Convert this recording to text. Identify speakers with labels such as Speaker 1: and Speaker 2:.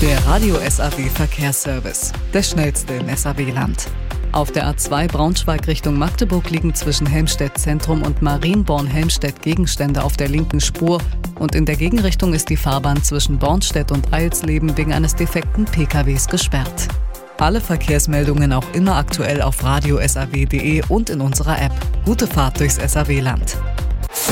Speaker 1: Der Radio SAW Verkehrsservice, der schnellste im SAW-Land. Auf der A2 Braunschweig Richtung Magdeburg liegen zwischen Helmstedt Zentrum und Marienborn-Helmstedt Gegenstände auf der linken Spur und in der Gegenrichtung ist die Fahrbahn zwischen Bornstedt und Eilsleben wegen eines defekten PKWs gesperrt. Alle Verkehrsmeldungen auch immer aktuell auf radiosaw.de und in unserer App. Gute Fahrt durchs SAW-Land.